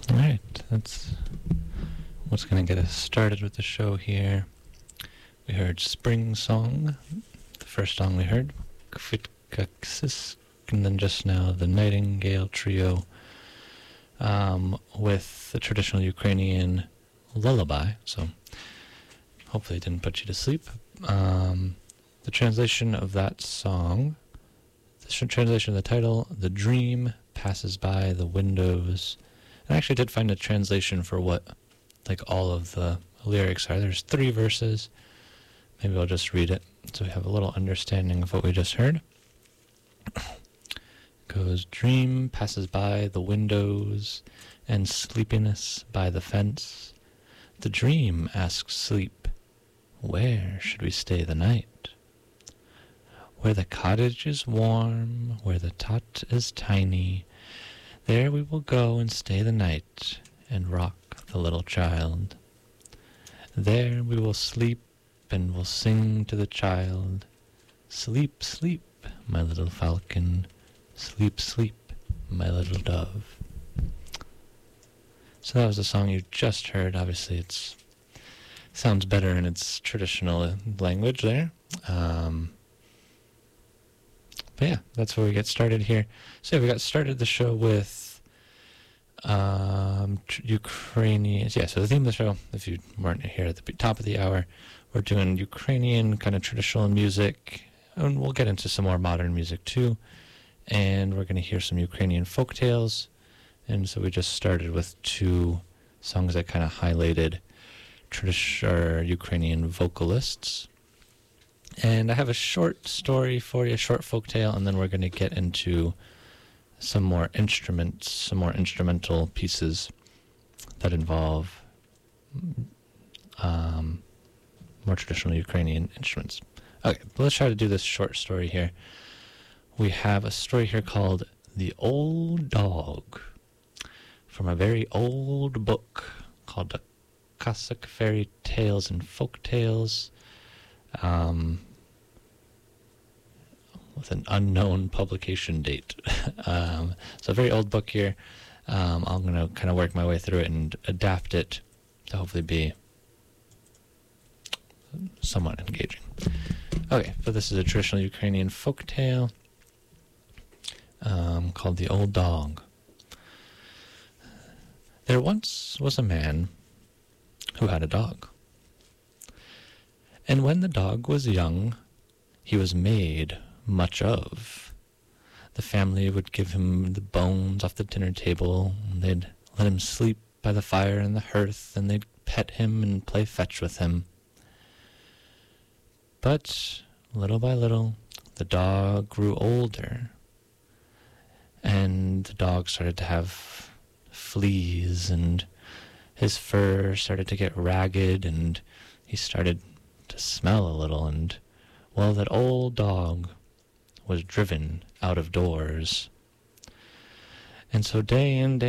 Alright, that's what's going to get us started with the show here. We heard Spring Song, the first song we heard, Kvitkaksis, and then just now the Nightingale Trio with the traditional Ukrainian lullaby, so hopefully it didn't put you to sleep. The translation of that song, the translation of the title, The Dream Passes By the Windows. I actually did find a translation for what like all of the lyrics are. There's 3 verses. Maybe I'll just read it so we have a little understanding of what we just heard. It goes, dream passes by the windows and sleepiness by the fence. The dream asks sleep, where should we stay the night? Where the cottage is warm, where the tot is tiny, there we will go and stay the night and rock the little child. There we will sleep and will sing to the child. Sleep, sleep, my little falcon. Sleep, sleep, my little dove. So that was the song you just heard. Obviously it sounds better in its traditional language there. But yeah, that's where we get started here. So yeah, we got started the show with Ukrainian. Yeah, so the theme of the show, if you weren't here at the top of the hour, we're doing Ukrainian kind of traditional music, and we'll get into some more modern music too. And we're going to hear some Ukrainian folk tales. And so we just started with 2 songs that kind of highlighted Ukrainian vocalists. And I have a short story for you, a short folk tale, and then we're going to get into some more instruments, some more instrumental pieces that involve more traditional Ukrainian instruments. Okay, let's try to do this short story here. We have a story here called The Old Dog, from a very old book called The Cossack Fairy Tales and Folk Tales, with an unknown publication date. So a very old book here. I'm going to kind of work my way through it and adapt it to hopefully be somewhat engaging. Okay, so this is a traditional Ukrainian folk tale called The Old Dog. There once was a man who had a dog. And when the dog was young, he was made much of. The family would give him the bones off the dinner table, and they'd let him sleep by the fire in the hearth, and they'd pet him and play fetch with him. But little by little, the dog grew older, and the dog started to have fleas, and his fur started to get ragged, and he started to smell a little, and, well, that old dog was driven out of doors. And so day in, day